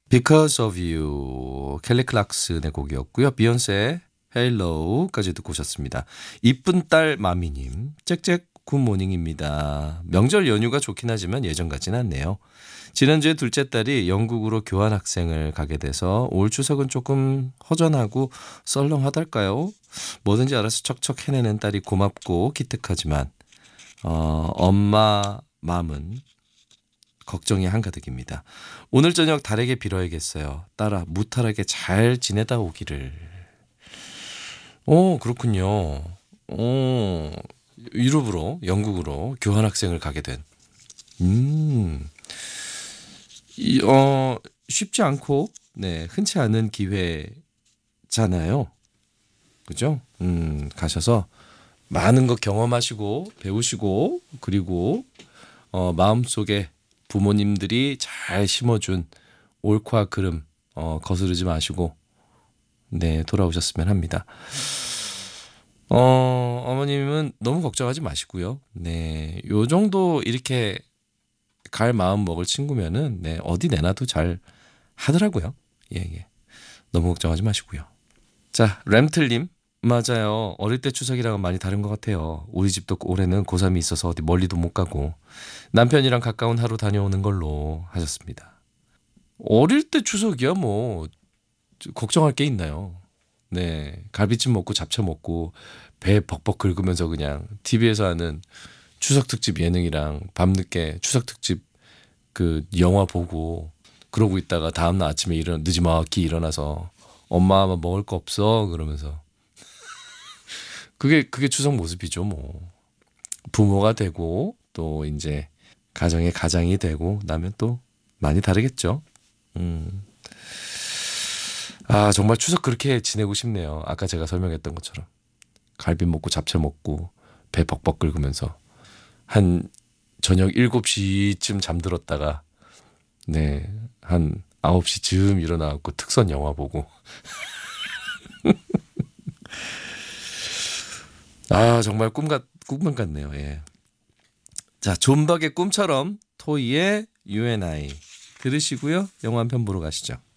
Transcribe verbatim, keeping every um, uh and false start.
Because of You 켈리 클락슨의 곡이었고요. 비욘세의 헬로우까지 듣고 오셨습니다. 이쁜 딸 마미님 짹짹 굿모닝입니다. 명절 연휴가 좋긴 하지만 예전 같진 않네요. 지난주에 둘째 딸이 영국으로 교환학생을 가게 돼서 올 추석은 조금 허전하고 썰렁하달까요? 뭐든지 알아서 척척 해내는 딸이 고맙고 기특하지만 어, 엄마 마음은 걱정이 한가득입니다. 오늘 저녁 딸에게 빌어야겠어요. 딸아 무탈하게 잘 지내다 오기를. 오 그렇군요. 오 유럽으로 영국으로 교환학생을 가게 된. 음, 이, 어 쉽지 않고 네 흔치 않은 기회잖아요. 그죠? 음 가셔서 많은 거 경험하시고 배우시고 그리고 어, 마음속에 부모님들이 잘 심어준 옳고 그름 어, 거스르지 마시고 네 돌아오셨으면 합니다. 어, 어머님은 너무 걱정하지 마시고요. 네, 요 정도 이렇게 갈 마음 먹을 친구면은 네 어디 내놔도 잘 하더라고요. 예, 예. 너무 걱정하지 마시고요. 자, 램틀님. 맞아요. 어릴 때 추석이랑은 많이 다른 것 같아요. 우리 집도 올해는 고삼이 있어서 어디 멀리도 못 가고 남편이랑 가까운 하루 다녀오는 걸로 하셨습니다. 어릴 때 추석이야 뭐 걱정할 게 있나요? 네, 갈비찜 먹고 잡채 먹고 배 벅벅 긁으면서 그냥 티비에서 하는 추석 특집 예능이랑 밤늦게 추석 특집 그 영화 보고 그러고 있다가 다음날 아침에 일어나 늦지막히 일어나서 엄마 아마 먹을 거 없어 그러면서 그게 그게 추석 모습이죠 뭐. 부모가 되고 또 이제 가정의 가장이 되고 나면 또 많이 다르겠죠. 음. 아 정말 추석 그렇게 지내고 싶네요. 아까 제가 설명했던 것처럼 갈비 먹고 잡채 먹고 배 벅벅 긁으면서 한 저녁 일곱 시쯤 잠들었다가 네 한 아홉 시쯤 일어나고 특선 영화 보고 아 정말 꿈같 꿈만 같네요. 예. 자 존박의 꿈처럼 토이의 You and I 들으시고요. 영화 한 편 보러 가시죠.